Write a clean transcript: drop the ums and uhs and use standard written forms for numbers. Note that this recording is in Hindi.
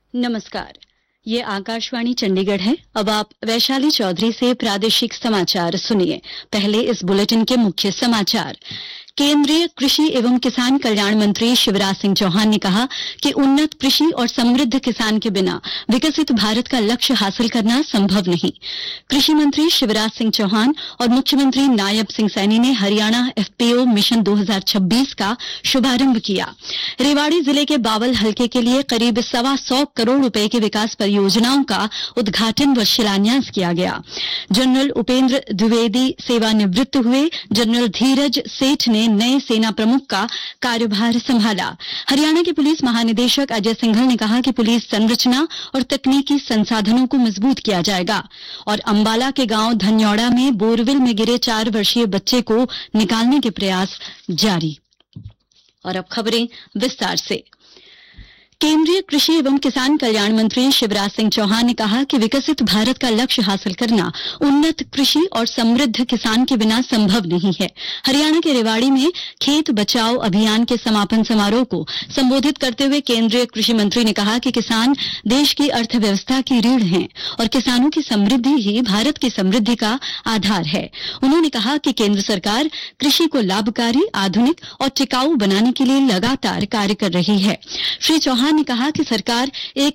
नमस्कार। ये आकाशवाणी चंडीगढ़ है। अब आप वैशाली चौधरी से प्रादेशिक समाचार सुनिए। पहले इस बुलेटिन के मुख्य समाचार। केंद्रीय कृषि एवं किसान कल्याण मंत्री शिवराज सिंह चौहान ने कहा कि उन्नत कृषि और समृद्ध किसान के बिना विकसित भारत का लक्ष्य हासिल करना संभव नहीं। कृषि मंत्री शिवराज सिंह चौहान और मुख्यमंत्री नायब सिंह सैनी ने हरियाणा एफपीओ मिशन 2026 का शुभारंभ किया। रेवाड़ी जिले के बावल हलके के लिए करीब 125 करोड़ रुपए की विकास परियोजनाओं का उद्घाटन व शिलान्यास किया गया। जनरल उपेंद्र द्विवेदी सेवानिवृत्त हुए। जनरल धीरज सेठ ने नए सेना प्रमुख का कार्यभार संभाला। हरियाणा के पुलिस महानिदेशक अजय सिंघल ने कहा कि पुलिस संरचना और तकनीकी संसाधनों को मजबूत किया जाएगा। और अंबाला के गांव धन्यौड़ा में बोरवेल में गिरे 4 वर्षीय बच्चे को निकालने के प्रयास जारी। और अब खबरें विस्तार से। केंद्रीय कृषि एवं किसान कल्याण मंत्री शिवराज सिंह चौहान ने कहा कि विकसित भारत का लक्ष्य हासिल करना उन्नत कृषि और समृद्ध किसान के बिना संभव नहीं है। हरियाणा के रेवाड़ी में खेत बचाओ अभियान के समापन समारोह को संबोधित करते हुए केंद्रीय कृषि मंत्री ने कहा कि किसान देश की अर्थव्यवस्था की रीढ़ हैं और किसानों की समृद्धि ही भारत की समृद्धि का आधार है। उन्होंने कहा कि केंद्र सरकार कृषि को लाभकारी, आधुनिक और टिकाऊ बनाने के लिए लगातार कार्य कर रही है। श्री चौहान ने कहा कि सरकार एक